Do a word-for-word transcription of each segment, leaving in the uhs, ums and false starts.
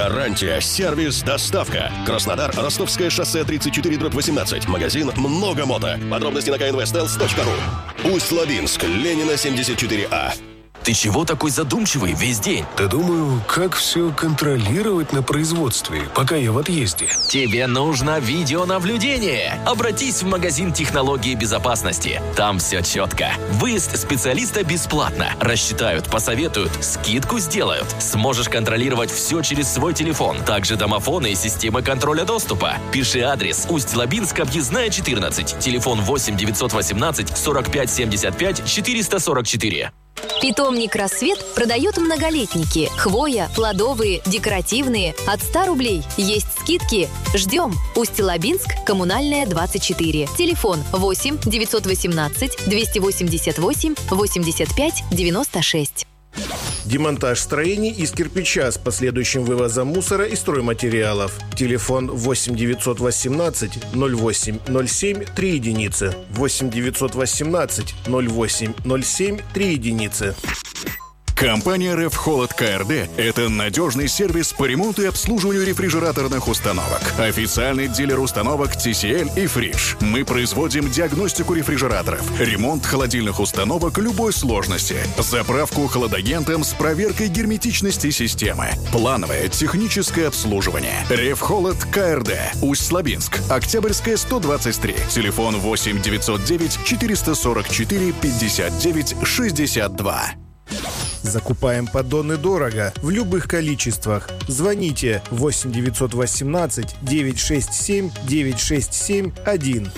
Гарантия, сервис, доставка. Краснодар, Ростовское шоссе тридцать четыре дробь восемнадцать. Магазин «Много мото». Подробности на ка эн вэ стелс точка ру. Усть-Лабинск, Ленина, семьдесят четыре А. Ты чего такой задумчивый весь день? Да думаю, как все контролировать на производстве, пока я в отъезде. Тебе нужно видеонаблюдение. Обратись в магазин технологии безопасности. Там все четко. Выезд специалиста бесплатно. Рассчитают, посоветуют, скидку сделают. Сможешь контролировать все через свой телефон. Также домофоны и системы контроля доступа. Пиши адрес: Усть-Лабинск, объездная четырнадцать. Телефон восемь девятьсот восемнадцать сорок пять семьдесят пять четыреста сорок четыре. Питомник «Рассвет» продает многолетники. Хвоя, плодовые, декоративные. От ста рублей. Есть скидки. Ждем. Усть-Лабинск, Коммунальная, двадцать четыре. Телефон восемь девятьсот восемнадцать двести восемьдесят восемь восемьдесят пять девяносто шесть. Демонтаж строений из кирпича с последующим вывозом мусора и стройматериалов. Телефон восемь девятьсот восемнадцать ноль восемь ноль семь три единицы. восемь девятьсот восемнадцать ноль восемь ноль семь три единицы. Компания РФ Холод КРД – это надежный сервис по ремонту и обслуживанию рефрижераторных установок. Официальный дилер установок ти си эль и Фриш. Мы производим диагностику рефрижераторов, ремонт холодильных установок любой сложности, заправку хладагентом с проверкой герметичности системы, плановое техническое обслуживание. РФ Холод КРД. Усть-Лабинск. Октябрьская, сто двадцать три. Телефон восемь девятьсот девять четыреста сорок четыре пятьдесят девять шестьдесят два. Закупаем поддоны дорого, в любых количествах. Звоните восемь девятьсот восемнадцать девятьсот шестьдесят семь девятьсот шестьдесят семь один.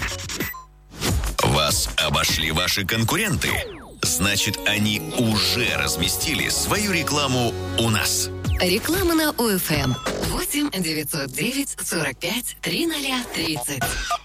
Вас обошли ваши конкуренты? Значит, они уже разместили свою рекламу у нас. Реклама на ОФМ. восемь девятьсот девять сорок пять тридцать тридцать.